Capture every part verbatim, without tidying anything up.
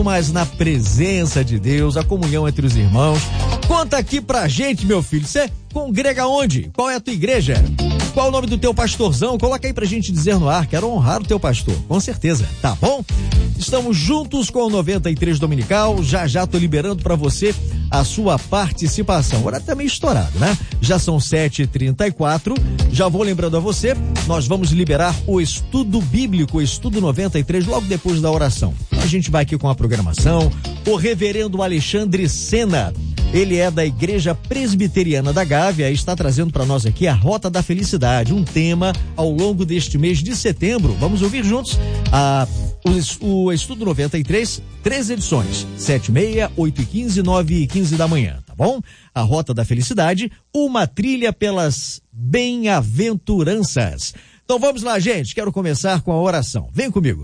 Mas na presença de Deus, a comunhão entre os irmãos. Conta aqui pra gente, meu filho, você congrega onde? Qual é a tua igreja? Qual o nome do teu pastorzão? Coloca aí pra gente dizer no ar. Quero honrar o teu pastor, com certeza, tá bom? Estamos juntos com o noventa e três Dominical. Já já tô liberando pra você a sua participação. Agora tá meio estourado, né? Já são sete e trinta e quatro. Já vou lembrando a você, nós vamos liberar o estudo bíblico, o estudo noventa e três, logo depois da oração. A gente vai aqui com a programação. O reverendo Alexandre Sena, ele é da Igreja Presbiteriana da Gávea e está trazendo para nós aqui a Rota da Felicidade, um tema ao longo deste mês de setembro. Vamos ouvir juntos a, o, o Estudo noventa e três, três edições, sete e meia, oito e quinze, nove e quinze da manhã, tá bom? A Rota da Felicidade, uma trilha pelas bem-aventuranças. Então vamos lá, gente, quero começar com a oração. Vem comigo.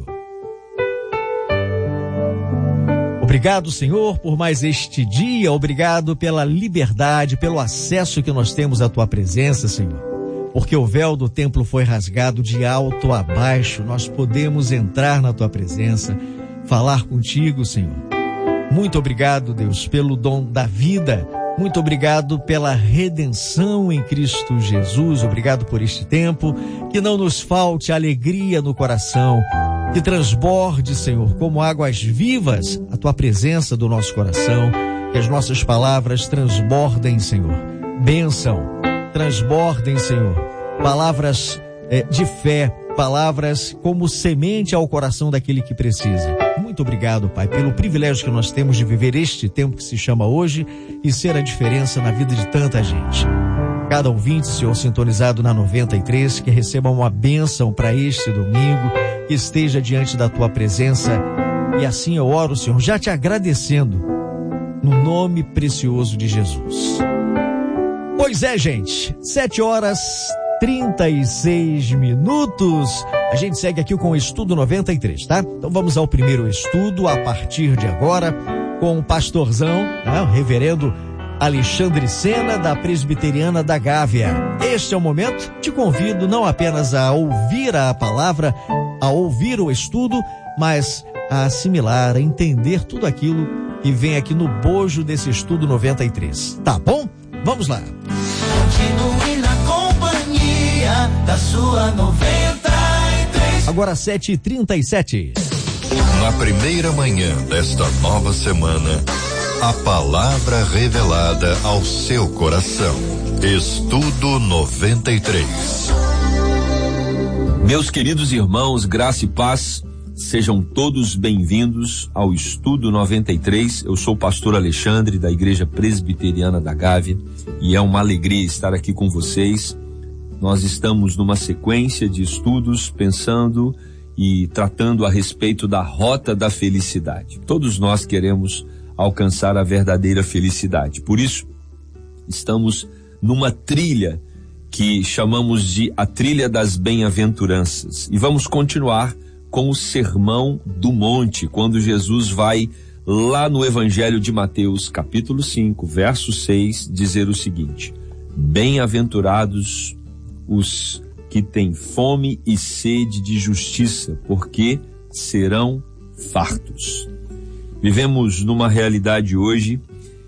Obrigado, Senhor, por mais este dia. Obrigado pela liberdade, pelo acesso que nós temos à tua presença, Senhor. Porque o véu do templo foi rasgado de alto a baixo. Nós podemos entrar na tua presença, falar contigo, Senhor. Muito obrigado, Deus, pelo dom da vida. Muito obrigado pela redenção em Cristo Jesus. Obrigado por este tempo. Que não nos falte alegria no coração. Que transborde, Senhor, como águas vivas, a tua presença do nosso coração. Que as nossas palavras transbordem, Senhor. Bênção, transbordem, Senhor. Palavras eh, de fé, palavras como semente ao coração daquele que precisa. Muito obrigado, Pai, pelo privilégio que nós temos de viver este tempo que se chama hoje e ser a diferença na vida de tanta gente. Cada ouvinte, Senhor, sintonizado na noventa e três, que receba uma bênção para este domingo, que esteja diante da tua presença. E assim eu oro, Senhor, já te agradecendo, no nome precioso de Jesus. Pois é, gente, sete horas trinta e seis minutos. A gente segue aqui com o Estudo noventa e três, tá? Então vamos ao primeiro estudo, a partir de agora, com o pastorzão, né? O reverendo Alexandre Sena, da Presbiteriana da Gávea. Este é o momento. Te convido não apenas a ouvir a palavra, a ouvir o estudo, mas a assimilar, a entender tudo aquilo que vem aqui no bojo desse Estudo noventa e três. Tá bom? Vamos lá. Continue na companhia da sua noventa e três. Agora sete e trinta e sete. Na primeira manhã desta nova semana, a palavra revelada ao seu coração. Estudo noventa e três. Meus queridos irmãos, graça e paz, sejam todos bem-vindos ao Estudo noventa e três. Eu sou o pastor Alexandre, da Igreja Presbiteriana da Gávea, e é uma alegria estar aqui com vocês. Nós estamos numa sequência de estudos pensando e tratando a respeito da Rota da Felicidade. Todos nós queremos alcançar a verdadeira felicidade. Por isso, estamos numa trilha que chamamos de a Trilha das Bem-aventuranças. E vamos continuar com o Sermão do Monte, quando Jesus vai lá no Evangelho de Mateus, capítulo cinco, verso seis, dizer o seguinte: bem-aventurados os que têm fome e sede de justiça, porque serão fartos. Vivemos numa realidade hoje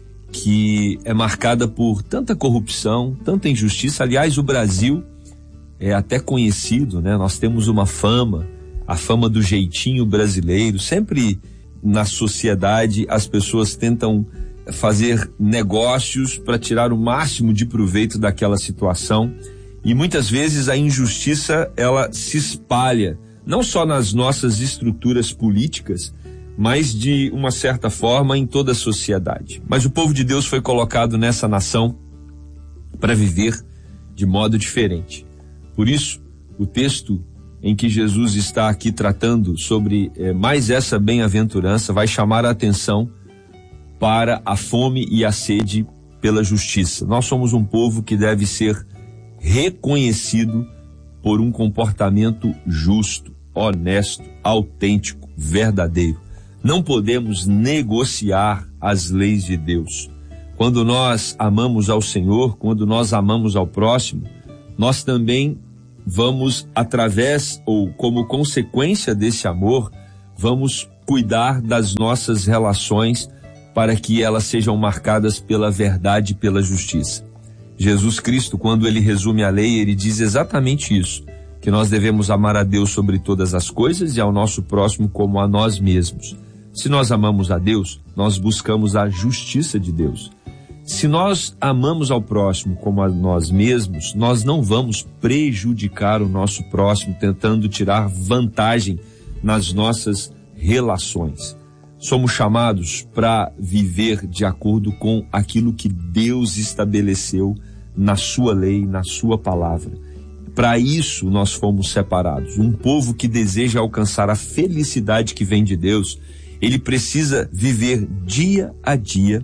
que é marcada por tanta corrupção, tanta injustiça. Aliás, o Brasil é até conhecido, né? Nós temos uma fama, a fama do jeitinho brasileiro. Sempre na sociedade as pessoas tentam fazer negócios para tirar o máximo de proveito daquela situação. E muitas vezes a injustiça, ela se espalha, não só nas nossas estruturas políticas, mas de uma certa forma em toda a sociedade. Mas o povo de Deus foi colocado nessa nação para viver de modo diferente. Por isso, o texto em que Jesus está aqui tratando sobre eh, mais essa bem-aventurança vai chamar a atenção para a fome e a sede pela justiça. Nós somos um povo que deve ser reconhecido por um comportamento justo, honesto, autêntico, verdadeiro. Não podemos negociar as leis de Deus. Quando nós amamos ao Senhor, quando nós amamos ao próximo, nós também vamos, através ou como consequência desse amor, vamos cuidar das nossas relações para que elas sejam marcadas pela verdade e pela justiça. Jesus Cristo, quando ele resume a lei, ele diz exatamente isso, que nós devemos amar a Deus sobre todas as coisas e ao nosso próximo como a nós mesmos. Se nós amamos a Deus, nós buscamos a justiça de Deus. Se nós amamos ao próximo como a nós mesmos, nós não vamos prejudicar o nosso próximo, tentando tirar vantagem nas nossas relações. Somos chamados para viver de acordo com aquilo que Deus estabeleceu na sua lei, na sua palavra. Para isso nós fomos separados. Um povo que deseja alcançar a felicidade que vem de Deus, ele precisa viver dia a dia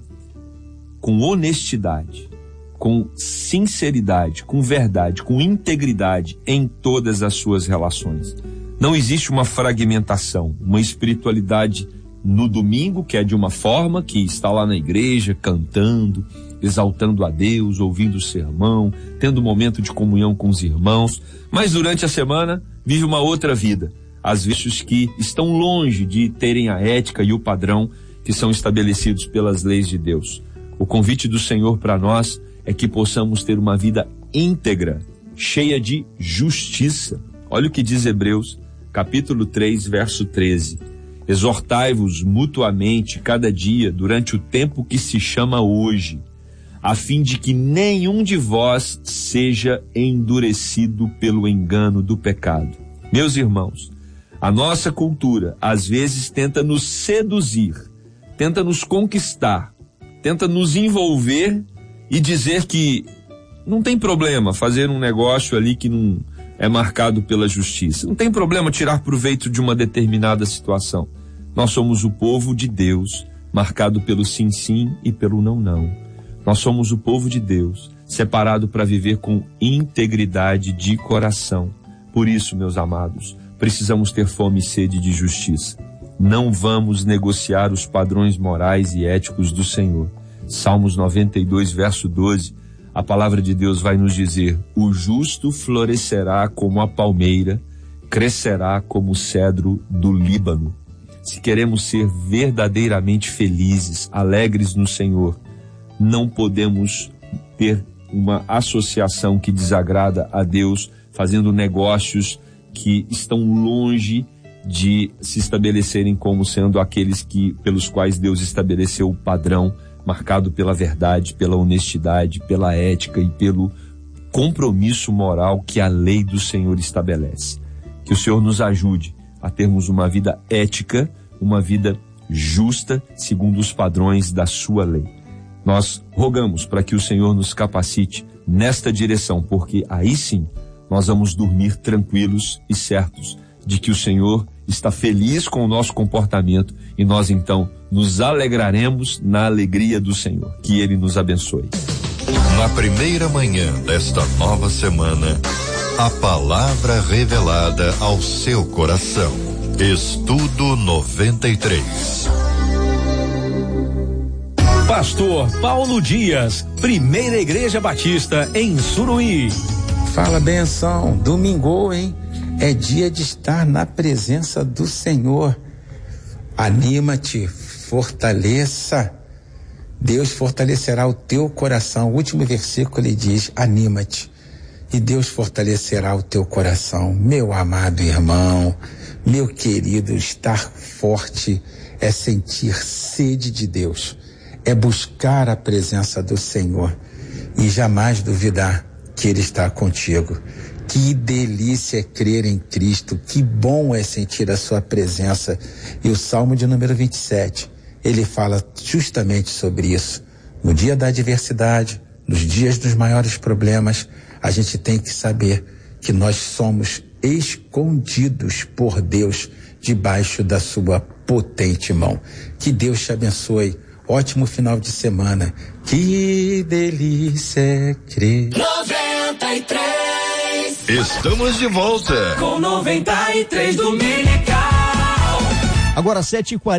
com honestidade, com sinceridade, com verdade, com integridade em todas as suas relações. Não existe uma fragmentação, uma espiritualidade no domingo, que é de uma forma, que está lá na igreja, cantando, exaltando a Deus, ouvindo o sermão, tendo um momento de comunhão com os irmãos, mas durante a semana vive uma outra vida, às vezes que estão longe de terem a ética e o padrão que são estabelecidos pelas leis de Deus. O convite do Senhor para nós é que possamos ter uma vida íntegra, cheia de justiça. Olha o que diz Hebreus, capítulo três, verso treze. Exortai-vos mutuamente cada dia durante o tempo que se chama hoje, a fim de que nenhum de vós seja endurecido pelo engano do pecado. Meus irmãos, a nossa cultura às vezes tenta nos seduzir, tenta nos conquistar, tenta nos envolver e dizer que não tem problema fazer um negócio ali que não é marcado pela justiça. Não tem problema tirar proveito de uma determinada situação. Nós somos o povo de Deus, marcado pelo sim, sim e pelo não, não. Nós somos o povo de Deus, separado para viver com integridade de coração. Por isso, meus amados, precisamos ter fome e sede de justiça. Não vamos negociar os padrões morais e éticos do Senhor. Salmos noventa e dois, verso doze, a palavra de Deus vai nos dizer: o justo florescerá como a palmeira, crescerá como o cedro do Líbano. Se queremos ser verdadeiramente felizes, alegres no Senhor, não podemos ter uma associação que desagrada a Deus, fazendo negócios que estão longe de se estabelecerem como sendo aqueles que, pelos quais Deus estabeleceu o padrão, marcado pela verdade, pela honestidade, pela ética e pelo compromisso moral que a lei do Senhor estabelece. Que o Senhor nos ajude a termos uma vida ética, uma vida justa, segundo os padrões da sua lei. Nós rogamos para que o Senhor nos capacite nesta direção, porque aí sim nós vamos dormir tranquilos e certos de que o Senhor está feliz com o nosso comportamento e nós então nos alegraremos na alegria do Senhor. Que Ele nos abençoe. Na primeira manhã desta nova semana, a palavra revelada ao seu coração. Estudo noventa e três. Pastor Paulo Dias, Primeira Igreja Batista em Suruí. Fala, benção, domingo, hein? É dia de estar na presença do Senhor. Anima-te, fortaleça. Deus fortalecerá o teu coração. O último versículo ele diz: anima-te. E Deus fortalecerá o teu coração. Meu amado irmão, meu querido, estar forte é sentir sede de Deus, é buscar a presença do Senhor e jamais duvidar que Ele está contigo. Que delícia é crer em Cristo, que bom é sentir a sua presença. E o Salmo de número vinte e sete, ele fala justamente sobre isso. No dia da adversidade, nos dias dos maiores problemas, a gente tem que saber que nós somos escondidos por Deus debaixo da sua potente mão. Que Deus te abençoe. Ótimo final de semana. Que delícia é crer. noventa e três. Estamos de volta Com noventa e três Dominical. Agora sete e quarenta.